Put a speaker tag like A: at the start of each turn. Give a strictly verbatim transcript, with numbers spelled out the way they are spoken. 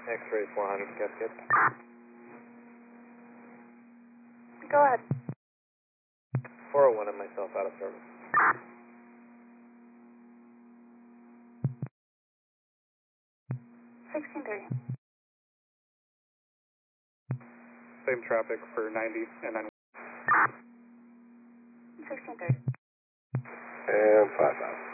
A: X-ray four hundred, Cascade.
B: Go ahead.
A: four oh one and myself out of service.
B: sixteen thirty.
C: Same traffic for ninety and nine.
B: sixteen thirty.
D: And five five.